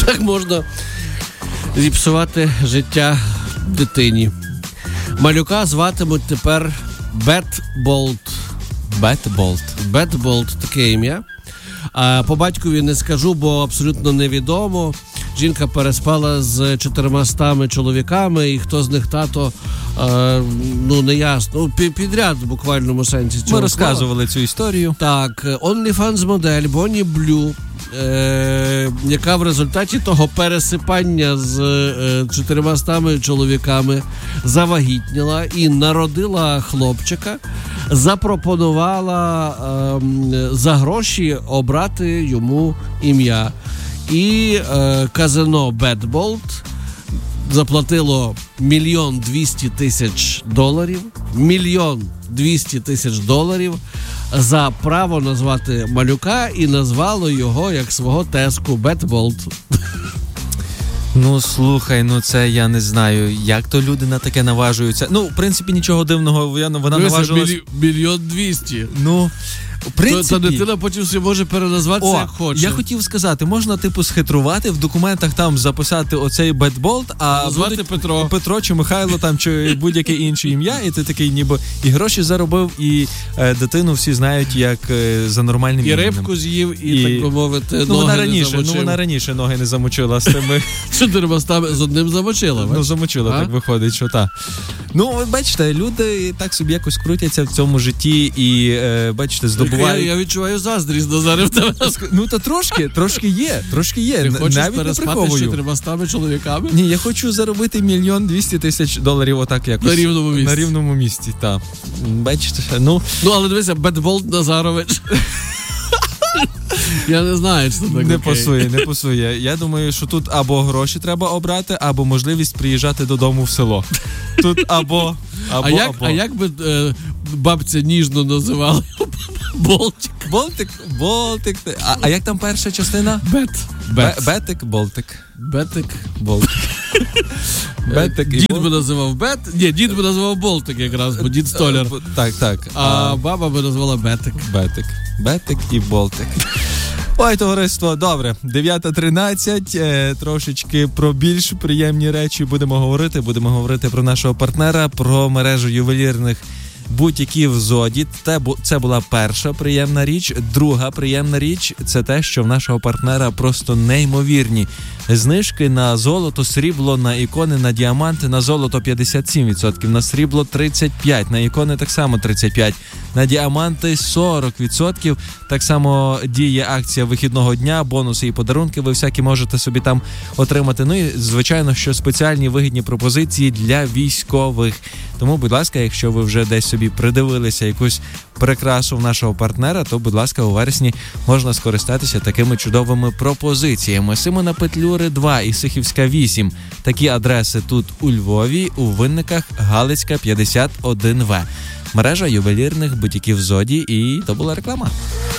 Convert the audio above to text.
Так можна зіпсувати життя дитині. Малюка зватимуть тепер Бетболт. Бетболт, таке ім'я. А по батькові не скажу, бо абсолютно невідомо. Жінка переспала з 400 чоловіками, і хто з них тато, не ясно. Підряд в буквальному сенсі цього. Ми розказували цю історію. Так, OnlyFans-модель Бонні Блю, яка в результаті того пересипання з 400 чоловіками завагітніла і народила хлопчика, запропонувала за гроші обрати йому ім'я. І казино Бетболт заплатило $1,200,000, $1,200,000 за право назвати малюка, і назвало його як свого тезку Бетболт. Ну, слухай, це я не знаю, як то люди на таке наважуються. Ну, в принципі, нічого дивного, вона наважилась. $1,200,000. Ну, в принципі... Та дитина потім все може переназватися, як хоче. Я хотів сказати, можна, схитрувати, в документах там записати оцей Бетболт, а назвати Петро чи Михайло там, чи будь-яке інше ім'я, і ти такий ніби і гроші заробив, і дитину всі знають як за нормальним іменем. І рибку з'їв, і так би мовити, вона раніше ноги не замочила з тими... 400 з одним замочила. Ну, замочила, так виходить, що так. Ну, ви бачите, люди так собі якось крутяться в цьому житті і, бачите, здобувають... Я відчуваю заздрість до зараз в тебе. Ну, то трошки є. Ти хочеш навіть переспати з 400 чоловіками? Ні, я хочу заробити $1,200,000 отак якось. На рівному місці, так. Бачите, Ну, але дивися, Бетболт Назарович. Я не знаю, що так. Не пасує. Я думаю, що тут або гроші треба обрати, або можливість приїжджати додому в село. Тут або. А як би бабця ніжно називала? Болтик. Болтик. А як там перша частина? Бетик, Болтик. Дід би називав Бет. Ні, дід би називав Болтик якраз, бо дід столяр. Так. А баба би назвала Бетик. Бетик і Болтик. Ой, товариство, добре. 9:13. Трошечки про більш приємні речі будемо говорити про нашого партнера, про мережу ювелірних бутіків Зоді. Це була перша приємна річ. Друга приємна річ – це те, що в нашого партнера просто неймовірні знижки на золото, срібло, на ікони, на діаманти. На золото 57%, на срібло 35%, на ікони так само 35%, на діаманти 40%. Так само діє акція вихідного дня, бонуси і подарунки ви всякі можете собі там отримати. Ну і, звичайно, що спеціальні вигідні пропозиції для військових. Тому, будь ласка, якщо ви вже десь собі придивилися якусь прикрасу в нашого партнера, то, будь ласка, у вересні можна скористатися такими чудовими пропозиціями. Симона Петлюри 2 і Сихівська 8. Такі адреси тут у Львові, у Винниках, Галицька 51В. Мережа ювелірних бутіків Зоді, і то була реклама.